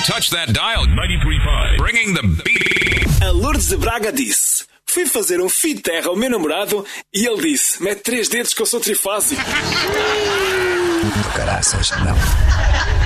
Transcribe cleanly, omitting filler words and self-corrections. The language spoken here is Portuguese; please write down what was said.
Don't touch that dial. 93.5. Bringing the beat. A Lourdes de Braga disse: fui fazer um fio de terra ao meu namorado e ele disse: mete 3 dedos que eu sou trifásico. Caraças, não.